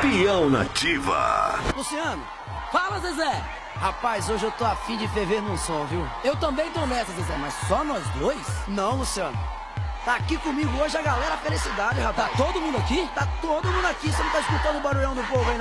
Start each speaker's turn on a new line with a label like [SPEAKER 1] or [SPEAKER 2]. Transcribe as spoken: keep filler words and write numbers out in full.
[SPEAKER 1] Peão Nativa.
[SPEAKER 2] Luciano, fala, Zezé. Rapaz, hoje eu tô afim de ferver num som, viu? Eu também tô nessa, Zezé, mas só nós dois? Não, Luciano. Tá aqui comigo hoje a galera Felicidade, rapaz. Tá todo mundo aqui? Tá todo mundo aqui. Você não tá escutando o barulhão do povo aí, não?